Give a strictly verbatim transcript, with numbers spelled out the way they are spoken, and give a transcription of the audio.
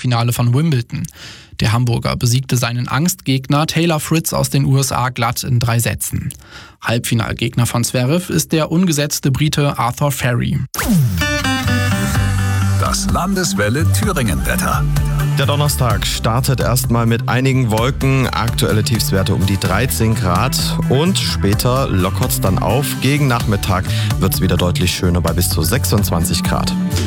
Achtelfinale von Wimbledon. Der Hamburger besiegte seinen Angstgegner Taylor Fritz aus den U S A glatt in drei Sätzen. Halbfinalgegner von Zverev ist der ungesetzte Brite Arthur Ferry. Das Landeswelle Thüringen-Wetter. Der Donnerstag startet erstmal mit einigen Wolken, aktuelle Tiefstwerte um die dreizehn Grad und später lockert es dann auf. Gegen Nachmittag wird es wieder deutlich schöner bei bis zu sechsundzwanzig Grad.